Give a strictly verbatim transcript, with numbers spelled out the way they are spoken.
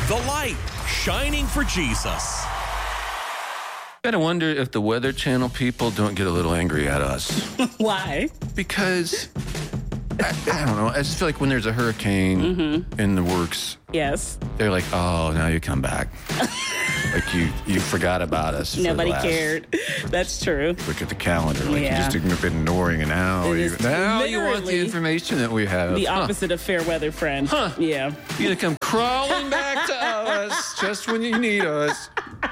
The light shining for Jesus. Gotta wonder if the Weather Channel people don't get a little angry at us. Why? Because, I, I don't know, I just feel like when there's a hurricane mm-hmm. in the works, yes, they're like, oh, now you come back. Like you, you forgot about us. Nobody last, cared. That's true. Look at the calendar. Like yeah. you just been ignoring it now. It You, now you want the information that we have. The huh. opposite of fair weather friend. Huh. Yeah. You're going to come crawling back to us just when you need us.